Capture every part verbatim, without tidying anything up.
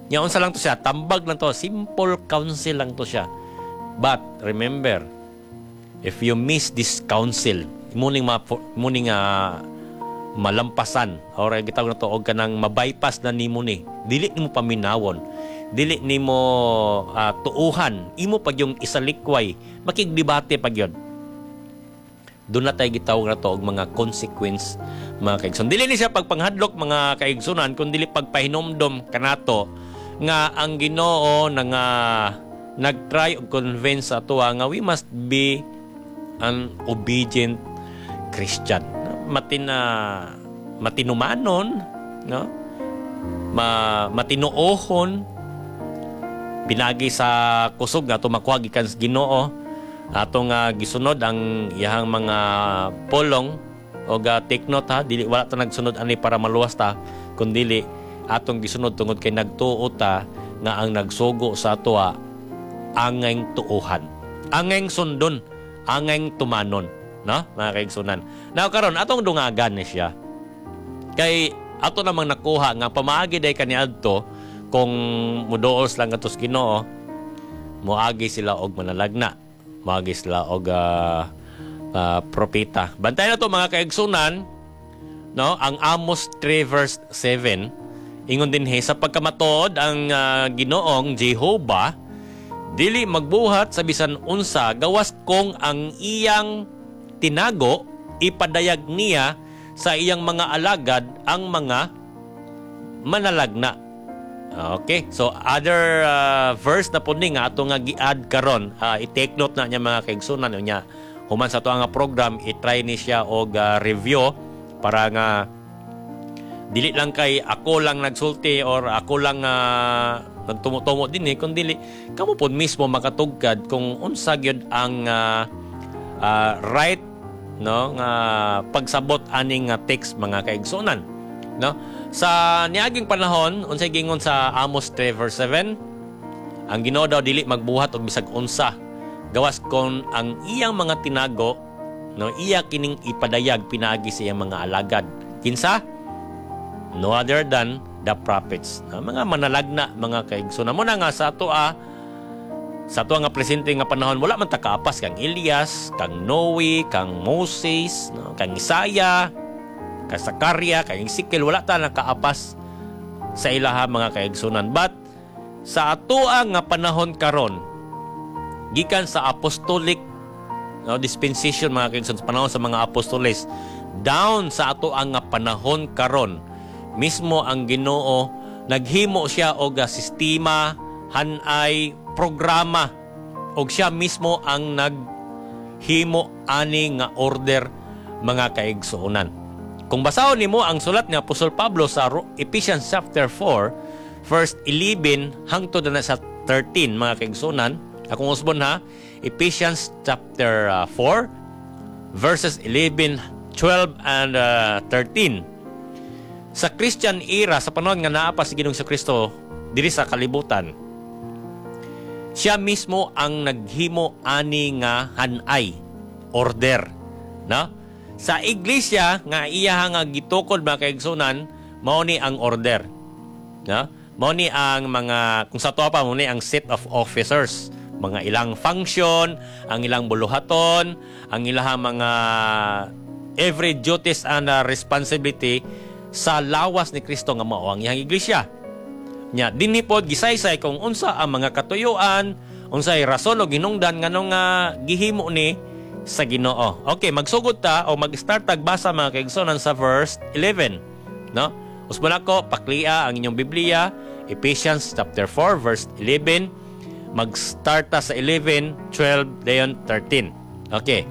Nya unsa lang to siya, tambag lang to, simple counsel lang to siya. But remember, if you miss this counsel, muning ma muning uh, malampasan or gitawag na to og kanang mabypass na nimo ni, dili nimo paminawon, dili nimo uh, tuuhan, imo pag yung isalikway, makigdebate pag yun. Doon na tayo gitawag na to og mga consequence, mga kaigsoon. Dili ni siya pagpanghadlok mga kaigsunan, kundi dili pagpahinomdom kanato nga ang Ginoo na nga nag-try og convince ato nga we must be an obedient Christian. Matina matinumanon, no? Ma matinuohon pinagi sa kusog nga tumakuha gikan sa Ginoo atong uh, gisunod ang iyang mga polong o uh, take note ha, dili wala ta nagsunod ani para maluwas ta kundi atong gisunod tungod kay nagtuo ta nga ang nagsugo sa atoa angeng tuuhan, angeng sundon, angeng tumanon, no mga kaigsunan. Now karon atong dungagan ni siya kay ato namang nakuha nga pamaagi day kaniadto kung muduos lang atos Ginoo moagi sila og manalagna, moagi sila og uh, uh, propeta. Bantayan na to mga kaigsunan, no, ang Amos three verse seven ingon din he sa pagkamatuod ang uh, Ginoong Jehovah dili magbuhat sa bisan unsa gawas kung ang iyang tinago ipadayag niya sa iyang mga alagad ang mga manalagna. Okay, so other uh, verse na po ni nga ato nga gi-add karon, uh, i-take note na niya mga kaigsunan niya. Human sa to nga program, i-try ni siya og uh, review para nga dili lang kay ako lang nagsulti or ako lang uh, nagtumo-tumo din eh, kundi kamo po mismo makatugkad kung unsa gyud ang uh, uh, right, no, nga pagsabot aning uh, text mga kaigsunan, no. Sa niaging panahon unsay gingon sa Amos three verse seven, ang Ginoo daw dili magbuhat og bisag unsa gawas kon ang iyang mga tinago, no, iya kining ipadayag pinagi sa iyang mga alagad. Kinsa? No other than the prophets, no, mga manalagna mga kaigsunan. Mo na nga sa ato ah, sa ato nga presente nga panahon wala man ta kaapas kang Elias, kang Noe, kang Moses, no, kang Isaiah, kang Zakaria, kang Ezekiel, wala ta nakaapas sa ilaha mga kaigsunan. But sa atoa nga panahon karon, gikan sa apostolic, no, dispensation mga kaigsunan, sa panahon sa mga apostoles, down sa atoa nga panahon karon, mismo ang Ginoo naghimo siya og sistema, hanay, programa, og siya mismo ang naghimo ani nga order mga kaigsunan. Kung basahon nimo ang sulat ni Apostol Pablo sa Ephesians chapter four verse eleven hangtod na sa thirteen mga kaigsunan, akong usbon ha, Ephesians chapter four verses eleven, twelve and uh, thirteen. Sa Christian era, sa panahon nga naa pa si Ginoong Kristo diri sa kalibutan, siya mismo ang naghimo ani nga hanay, order, no? Sa iglesia nga iya nga gitukod mga kaigsunan, mao ni ang order, no? Mao ni ang mga, kung sa to pa mo ni ang set of officers, mga ilang function, ang ilang buluhaton, ang ilang mga every duties and uh, responsibility sa lawas ni Kristo nga mao ang iyang iglesia. Nya dinhi pod gisaysay kung unsa ang mga katuyuan, unsay rason o ginungdan nganong nga uh, gihimo ni sa Ginoo. Okay, magsugod ta o mag-start tagbasa mga kaigsunan sa verse eleven, no? Usbon ako paklia ang inyong Biblia, Ephesians chapter four verse eleven, mag-start ta sa eleven, twelve, dayon thirteen. Okay.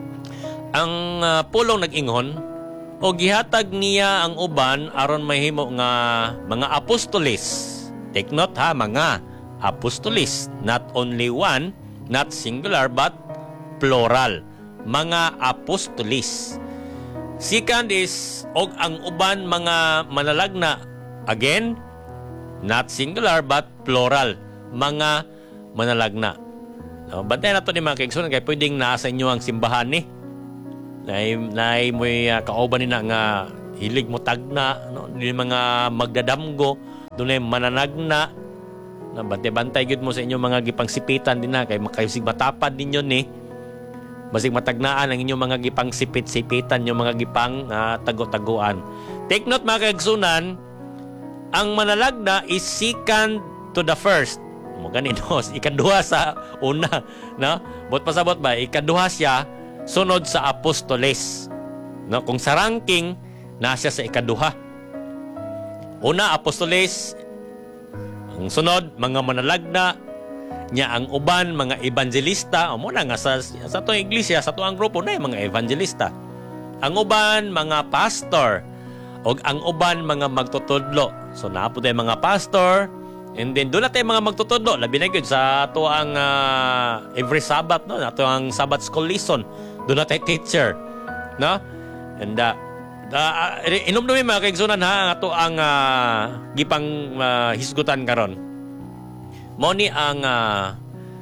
Ang uh, pulong nag-ingon, o gihatag niya ang uban aron mahimo nga mga apostoles. Take note ha, mga apostoles, not only one, not singular but plural, mga apostoles. Second is og ang uban mga manalagna, again not singular but plural, mga manalagna. No, bantayan nato ni mga kaigsunan kay pwedeng nasa inyo ang simbahan ni nay nay mo'y uh, kauban nina nga hilig mo tagna, no, di mga magdadamgo dunay mananagna na bantay-bantay gyud mo sa inyong mga gipang sipitan din na kay makayusig matapad ninyo ni basig matagnaan ang inyong mga gipang sipit-sipitan yung mga gipang uh, tago-taguan. Take note mga kaigsunan, ang manalagna is second to the first. Mo ganito, ikaduha sa una, no? Bot pasabot ba, ikaduha siya sunod sa apostoles. No, kung sa ranking nasa sa ikaduha. Una apostoles, ang sunod mga manalagna, nya ang uban mga evangelista, o muna nga sa sa tuang iglesia, sa tuang grupo na mga evangelista. Ang uban mga pastor, o ang uban mga magtutudlo. So naapod tayo mga pastor, and then doon na tayo mga magtutudlo, labi na yun sa tuang uh, every Sabbath, no? Ato ang Sabbath school lesson, doon na tayo teacher, no? And uh, uh, inom namin mga kaigsunan ha, ato ang uh, gipang uh, hisgutan karon. Mo ni ang uh,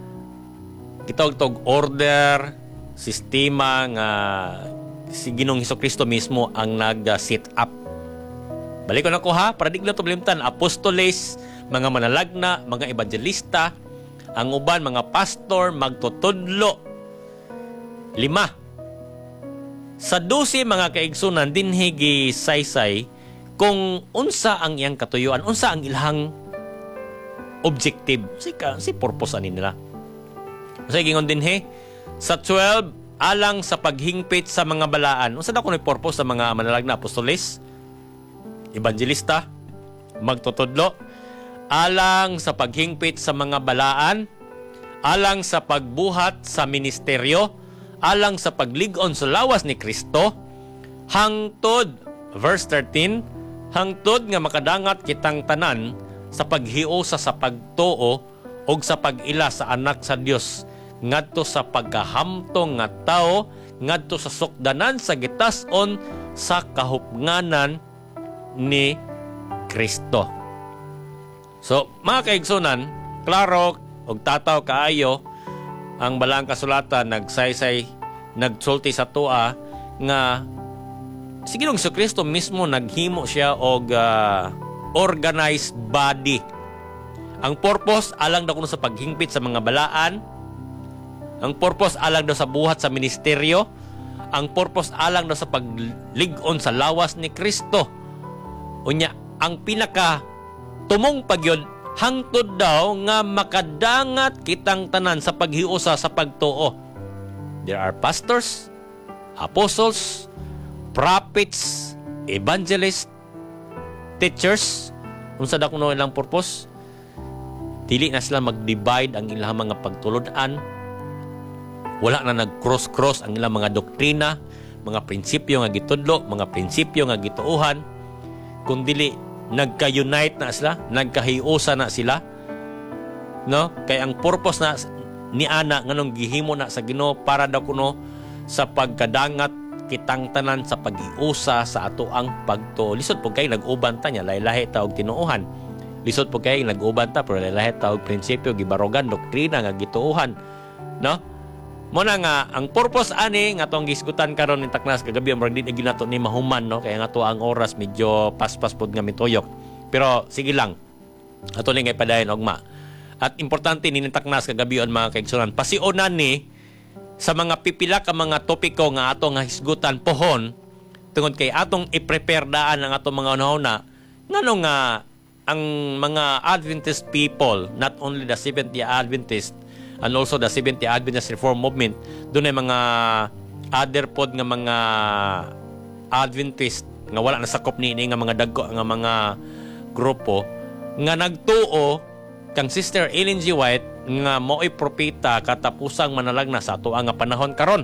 kitog-tog order, sistema nga si Ginoong Hesukristo mismo ang nag-set up. Balik ko na ko ha, paradigma to blimtan, apostoles, mga manalagna, mga evangelista, ang uban mga pastor, magtutudlo. Lima. Sa dusi mga kaigsunan dinhi gi saysay kung unsa ang iyang katuyuan, unsa ang ilahang objective, si, ka, si purpose ani nila. Sa gingon din he, sa twelve, alang sa paghingpit sa mga balaan. Unsa daw kuno purpose sa mga manalagna apostoles, evangelista, magtutudlo, alang sa paghingpit sa mga balaan, alang sa pagbuhat sa ministeryo, alang sa paglig-on sa lawas ni Kristo, hangtod, verse thirteen, hangtod nga makadangat kitang tanan sa paghiusa sa pagtuo o sa pag-ila sa anak sa Dios ngadto sa pagkahamtong nga tao ngadto sa sukdanan sa gitas-on sa kahupnganan ni Kristo. So, mga kaigsunan, klaro og tataw kaayo ang Balaang Kasulatan nagsaysay nagsulti sa tua nga si Ginoong Hesukristo mismo naghimo siya og uh, organized body. Ang purpose alang daw kuno sa paghingpit sa mga balaan. Ang purpose alang daw sa buhat sa ministeryo. Ang purpose alang daw sa paglig-on sa lawas ni Kristo. Unya, ang pinaka tumong pagyod hangtod daw nga makadangat kitang tanan sa paghiusa sa pagtuo. There are pastors, apostles, prophets, evangelists, teachers. Unsa daw kuno ilang purpose? Dili na sila mag-divide ang ilang mga pagtuludan. Wala na nag-cross-cross ang ilang mga doktrina, mga prinsipyo nga gitudlo, mga prinsipyo nga gituuhan. Kundi nagka-unite na sila, nagkahiusa na sila. No? Kaya ang purpose na ni ana nganong gihimo na sa Ginoo para daw kuno sa pagkadangat kitang tanan sa pag-iusa sa ato ang pagtuo. Lisod po kayo nag-uban ta niya, lahi-lahi ta og tinuuhan. Lisod po kayo nag-uban ta pero lahi-lahi ta og prinsipyo, gibarogan, doktrina nga gituuhan. No? Muna nga, ang purpose ani nga itong gisgutan karon ni Taknas kagabi, ang di na to ni mahuman, no? Kaya nga to ang oras medyo paspas pod nga mituyok. Pero sige lang, ato lang ngay padayon ogma. At importante ni Taknas kagabi on mga kaigsunan, pasionan ni sa mga pipila ka mga topiko nga ato nga hisgutan pohon tungod kay atong i-prepare daan ang atong mga una-una ngano nga ang mga Adventist people, not only the Seventh-day Adventist and also the Seventh-day Adventist Reform Movement, doon ay mga other pod nga mga Adventist nga wala na sakop ni nga mga dagko nga mga grupo nga nagtuo kang Sister Ellen G. White nga mo'y propeta katapusang manalagna sa ato nga panahon karon.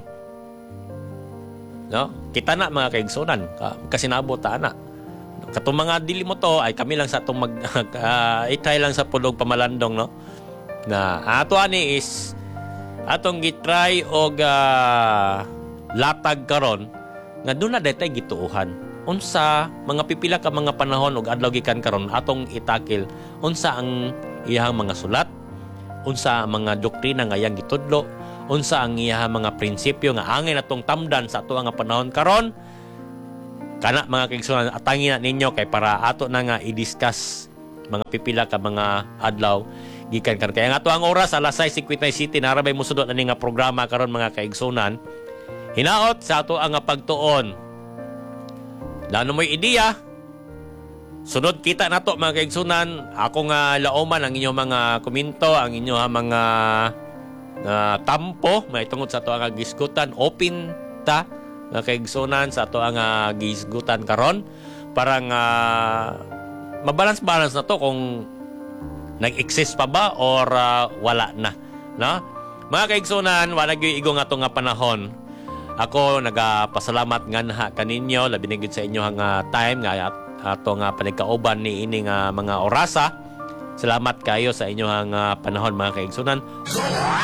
No? Kita na mga kaigsunan, kasinabo ta na. Katong mga dili mo to ay kami lang sa atong mag uh, itay lang sa pulog pamalandong, no. Na ato ani is atong gitry og uh, latag karon nga doon na daytay gituuhan. Unsa mga pipila ka mga panahon og adlaw gikan karon atong itakil unsa ang iyang mga sulat, unsa ang mga doktrina nga iyang gitudlo, unsa ang iyang mga prinsipyo nga angin atong tamdan sa ato nga panahon karon. Kana mga kaigsunan, atangin na ninyo kay para ato na nga i-discuss mga pipila ka mga adlaw gikan karon. Kaya nga to ang oras alas sais fifty-nine narabay mo sudot ani nga programa karon mga kaigsunan. Hinaot sa ato ang pagtuon. Lano mo'y ideya. Sunod kita nato mga kaigsunan. Ako nga laoman ang inyong mga komento, ang inyong mga uh, tampo may tungod sa ato ang gisgutan. Open ta nga kaigsunan sa ato ang uh, gisgutan karon. Parang uh, mabalance-balance na to kung nag-exist pa ba or uh, wala na. No? Mga kaigsunan, wala gyud igo nga to nga panahon. Ako nagapasalamat nga na kaninyo, labi na gyud sa inyo nga time nga ato nga panagkauban ni ini nga mga orasa. Salamat kayo sa inyo nga panahon mga kaigsunan.